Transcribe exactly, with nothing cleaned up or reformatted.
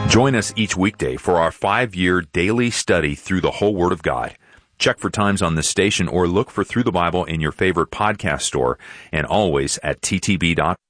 Join us each weekday for our five-year daily study through the whole Word of God. Check for times on this station or look for Through the Bible in your favorite podcast store and always at t t b dot